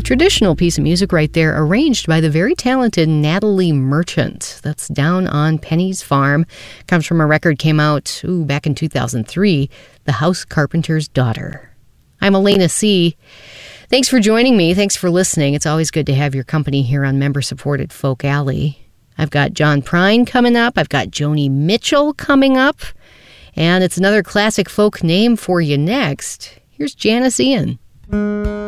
Traditional piece of music right there, arranged by the very talented Natalie Merchant. That's Down on Penny's Farm. Comes from a record came out back in 2003, The House Carpenter's Daughter. I'm Elena C. Thanks for joining me. Thanks for listening. It's always good to have your company here on member-supported Folk Alley. I've got John Prine coming up. I've got Joni Mitchell coming up. And it's another classic folk name for you next. Here's Janice Ian.